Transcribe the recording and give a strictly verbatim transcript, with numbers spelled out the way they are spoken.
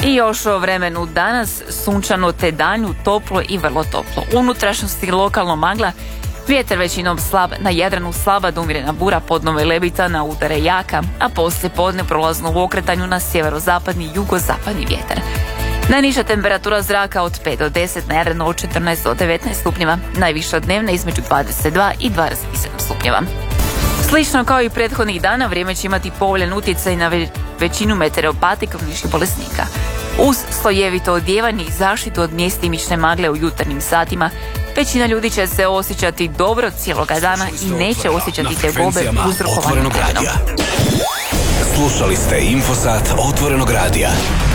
I još o vremenu danas, sunčano te danju, toplo i vrlo toplo. U unutrašnjosti lokalno magla, vjetar većinom slab, na Jadranu slaba do umjerena bura, podnove lebita, na udare jaka, a poslije podne prolazno u okretanju na sjeverozapadni i jugozapadni vjetar. Najniža temperatura zraka od pet do deset, na Jadranu od četrnaest do devetnaest stupnjeva, najviša dnevna između dvadeset dva i dvadeset sedam stupnjeva. Slično kao i prethodnih dana, vrijeme će imati povoljan utjecaj na ve- većinu meteoropata i kroničnih bolesnika. Uz slojevito odijevanje i zaštitu od mjestimične magle u jutarnjim satima, većina ljudi će se osjećati dobro cijeloga dana i neće osjećati tegobe uzrokovane hranom. Slušali ste Infosat Otvorenog radija.